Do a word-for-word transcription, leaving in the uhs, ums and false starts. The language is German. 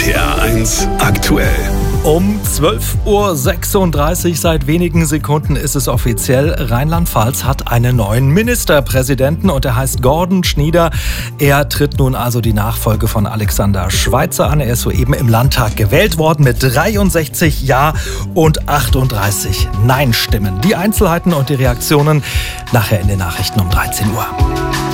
R P R eins aktuell. Um zwölf Uhr sechsunddreißig, seit wenigen Sekunden ist es offiziell. Rheinland-Pfalz hat einen neuen Ministerpräsidenten und er heißt Gordon Schnieder. Er tritt nun also die Nachfolge von Alexander Schweitzer an. Er ist soeben im Landtag gewählt worden mit dreiundsechzig Ja- und achtunddreißig Nein-Stimmen. Die Einzelheiten und die Reaktionen nachher in den Nachrichten um dreizehn Uhr.